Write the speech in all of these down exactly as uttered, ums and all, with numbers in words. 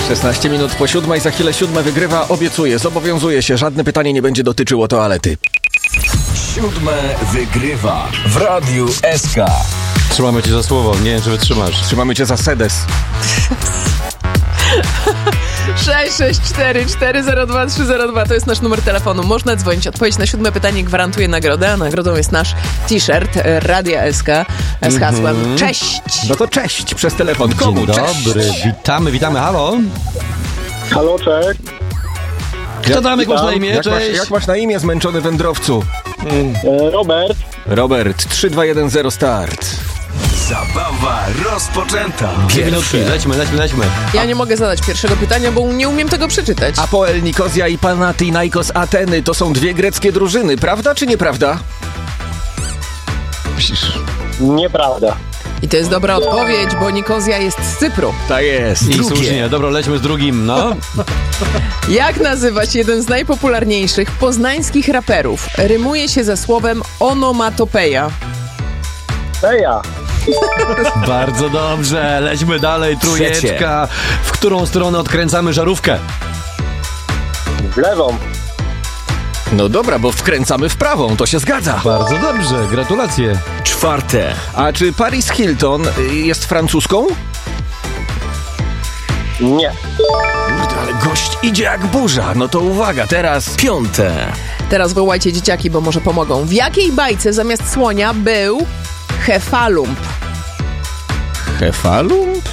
szesnaście minut po siódmej, za chwilę siódme wygrywa, obiecuję, zobowiązuję się, żadne pytanie nie będzie dotyczyło toalety. Siódme wygrywa w Radiu S K. Trzymamy cię za słowo, nie wiem, czy wytrzymasz. Trzymamy cię za sedes. sześć sześć cztery cztery zero dwa trzy zero dwa to jest nasz numer telefonu. Można dzwonić. Odpowiedź na siódme pytanie gwarantuje nagrodę, a nagrodą jest nasz t-shirt Radia S K z hasłem mm-hmm. Cześć! No to cześć przez telefon. Komu? Dzień Cześć. dobry, witamy, witamy, halo. Halo, cześć. Kto tam, jak masz na imię? Jak masz, Cześć. jak masz na imię, zmęczony wędrowcu? Mm. Robert. Robert, trzy dwa jeden zero start. Zabawa rozpoczęta. Dwie minutki, lećmy, lećmy, lećmy. Ja nie mogę zadać pierwszego pytania, bo nie umiem tego przeczytać. Apoel Nikozja i Panathinaikos Ateny to są dwie greckie drużyny, prawda czy nieprawda? Nieprawda. I to jest dobra odpowiedź, bo Nikozja jest z Cypru. Tak jest. I Drugie. słusznie, dobra, lećmy z drugim, no. Jak nazywać jeden z najpopularniejszych poznańskich raperów? Rymuje się ze słowem onomatopeja. Eja. Bardzo dobrze, lećmy dalej, trójeczka. W którą stronę odkręcamy żarówkę? W lewą. No dobra, bo wkręcamy w prawą, to się zgadza. Bardzo dobrze, gratulacje. Czwarte. A czy Paris Hilton jest francuską? Nie. Kurde, ale gość idzie jak burza. No to uwaga, teraz Piąte. Teraz wołajcie dzieciaki, bo może pomogą. W jakiej bajce zamiast słonia był Hefalump? Hefalump?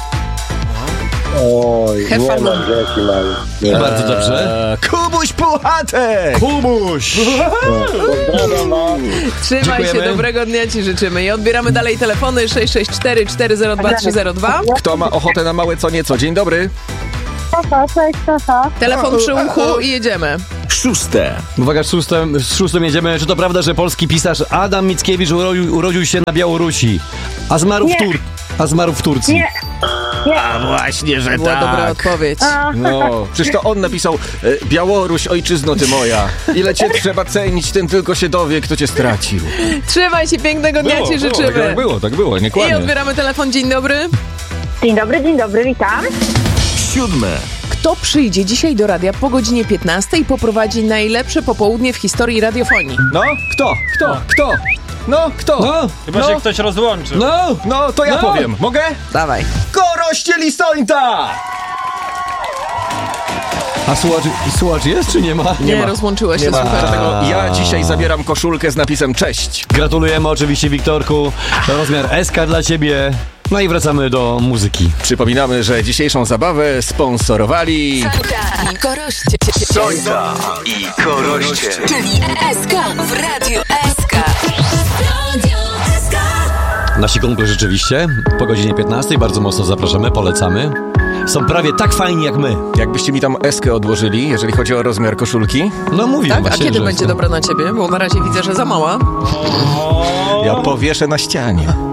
Oj, nie Hefalump. mam dzieci mały. I bardzo dobrze. Eee, Kubuś Puchatek! Kubuś! Pozdrawiam was. Trzymaj Dziękujemy. się, dobrego dnia ci życzymy. I odbieramy dalej telefony sześć sześć cztery cztery zero dwa trzy zero dwa. Kto ma ochotę na małe co nieco? Dzień dobry. Tata, cześć, tata. Telefon przy uchu i jedziemy. Szóste. Uwaga, z szóstym, z szóstym jedziemy. Czy to prawda, że polski pisarz Adam Mickiewicz urodził, urodził się na Białorusi, a zmarł w, Nie. Tur- a zmarł w Turcji? Nie. Nie. A właśnie, że Była dobra tak. odpowiedź. A, No, przecież to on napisał e, Białoruś, ojczyzno ty moja. Ile cię trzeba cenić, ten tylko się dowie, kto cię stracił. Trzymaj się, pięknego dnia ci życzymy. tak było, tak było, nie I kłamie. odbieramy telefon. Dzień dobry. dzień dobry, dzień dobry, witam. Siódme. Kto przyjdzie dzisiaj do radia po godzinie piętnastej i poprowadzi najlepsze popołudnie w historii radiofonii? No, kto? Kto? Kto? No, kto? No, Chyba No. się ktoś rozłączył. no! No, to ja No. powiem. Mogę? Dawaj. Koroście Lisońta! A słuchacz, słuchacz jest, czy nie ma? Nie, ma. rozłączyła się, Nie ma. super. Dlatego ja dzisiaj zabieram koszulkę z napisem cześć. Gratulujemy oczywiście, Wiktorku. Rozmiar S K dla ciebie. No i wracamy do muzyki. Przypominamy, że dzisiejszą zabawę sponsorowali... I Koroście, Sońta i Koroście. czyli S K w Radiu S K. Radio S K. Nasi kumple rzeczywiście po godzinie piętnastej bardzo mocno zapraszamy, polecamy. Są prawie tak fajni jak my. Jakbyście mi tam eskę odłożyli, jeżeli chodzi o rozmiar koszulki, No mówię Tak? A właśnie, kiedy że będzie są- dobra na ciebie? Bo na razie widzę, że za mała. ja powieszę na ścianie.